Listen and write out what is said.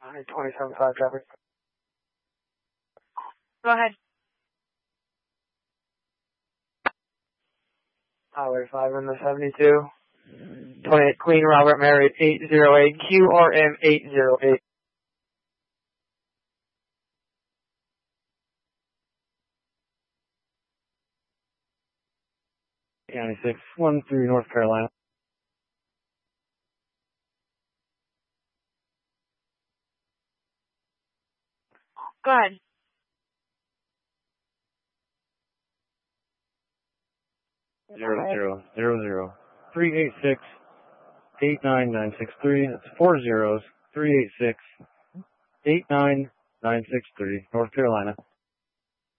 27.5 traffic. Go ahead. Highway 5 in the 72. 28 Queen Robert Mary 808 QRM 808. County 613 North Carolina. Go ahead. Zero 386 89963. That's 4 zeros 386 89963 North Carolina.